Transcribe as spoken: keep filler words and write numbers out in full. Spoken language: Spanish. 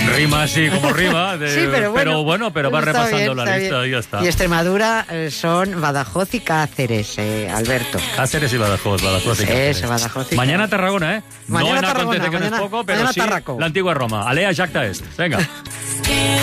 Rima así como rima. De, sí, pero bueno, pero, bueno, pero va repasando bien, la lista bien. Y ya está. Y Extremadura eh, son Badajoz y Cáceres, eh, Alberto. Cáceres y Badajoz, Badajoz y Cáceres. Eso, Badajoz y Mañana Tarragona, ¿eh? Mañana no en Tarragona, acontece que mañana, no es poco, pero sí Tarraco. la antigua Roma. Alea Jacta Est. Venga.